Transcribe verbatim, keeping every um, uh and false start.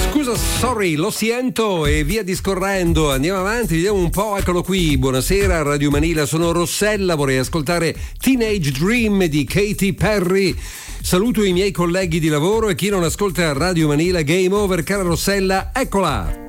Scusa, sorry, lo siento, e via discorrendo. Andiamo avanti, vediamo un po', eccolo qui. Buonasera, Radio Manila, sono Rossella, vorrei ascoltare Teenage Dream di Katy Perry. Saluto i miei colleghi di lavoro e chi non ascolta Radio Manila, game over, cara Rossella, eccola!